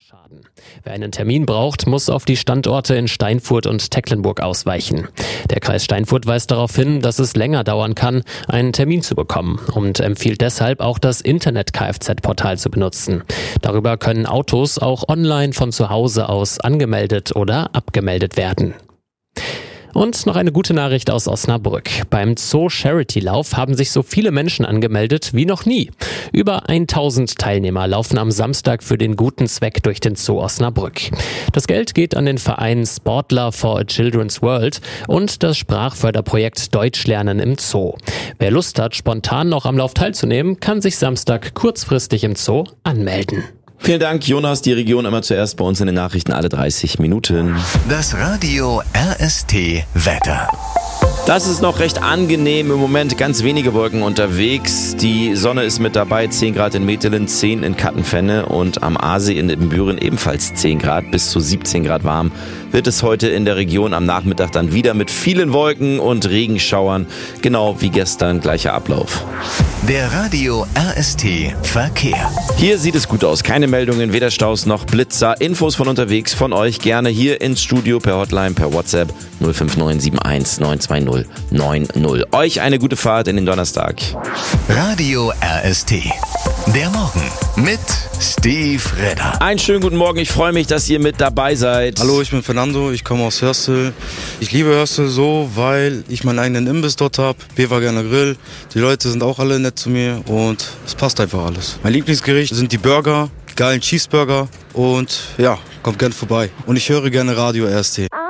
Schaden. Wer einen Termin braucht, muss auf die Standorte in Steinfurt und Tecklenburg ausweichen. Der Kreis Steinfurt weist darauf hin, dass es länger dauern kann, einen Termin zu bekommen und empfiehlt deshalb auch das Internet-Kfz-Portal zu benutzen. Darüber können Autos auch online von zu Hause aus angemeldet oder abgemeldet werden. Und noch eine gute Nachricht aus Osnabrück. Beim Zoo-Charity-Lauf haben sich so viele Menschen angemeldet wie noch nie. Über 1000 Teilnehmer laufen am Samstag für den guten Zweck durch den Zoo Osnabrück. Das Geld geht an den Verein Sportler for a Children's World und das Sprachförderprojekt Deutsch lernen im Zoo. Wer Lust hat, spontan noch am Lauf teilzunehmen, kann sich Samstag kurzfristig im Zoo anmelden. Vielen Dank, Jonas. Die Region immer zuerst bei uns in den Nachrichten alle 30 Minuten. Das Radio RST Wetter. Das ist noch recht angenehm. Im Moment ganz wenige Wolken unterwegs. Die Sonne ist mit dabei. 10 Grad in Metelen, 10 in Kattenfenne und am Aasee in Ibbenbüren ebenfalls 10 Grad. Bis zu 17 Grad warm wird es heute in der Region am Nachmittag dann wieder mit vielen Wolken und Regenschauern. Genau wie gestern, gleicher Ablauf. Der Radio RST Verkehr. Hier sieht es gut aus. Keine Meldungen, weder Staus noch Blitzer. Infos von unterwegs von euch gerne hier ins Studio per Hotline, per WhatsApp 05971 920 90. Euch eine gute Fahrt in den Donnerstag. Radio RST. Der Morgen mit Steve Redder. Einen schönen guten Morgen. Ich freue mich, dass ihr mit dabei seid. Hallo, ich bin Fernando. Ich komme aus Hörstel. Ich liebe Hörstel so, weil ich meinen eigenen Imbiss dort habe. Bevergerner Grill. Die Leute sind auch alle nett zu mir und es passt einfach alles. Mein Lieblingsgericht sind die Burger, die geilen Cheeseburger und ja, kommt gerne vorbei. Und ich höre gerne Radio RST.